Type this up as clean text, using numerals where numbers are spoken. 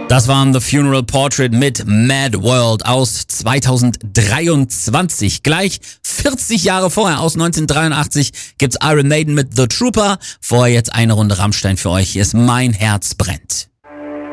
Das waren The Funeral Portrait mit Mad World aus 2023. Gleich 40 Jahre vorher, aus 1983, gibt's Iron Maiden mit The Trooper. Vorher jetzt eine Runde Rammstein für euch. Hier ist Mein Herz brennt.